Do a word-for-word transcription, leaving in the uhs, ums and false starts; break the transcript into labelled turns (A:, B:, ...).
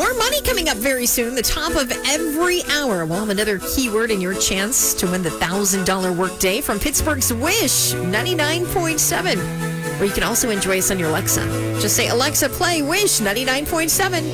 A: More money coming up very soon. The top of every hour. We'll have another keyword in your chance to win the one thousand dollars workday from Pittsburgh's Wish ninety-nine point seven. Or you can also enjoy us on your Alexa. Just say, Alexa, play Wish ninety-nine point seven.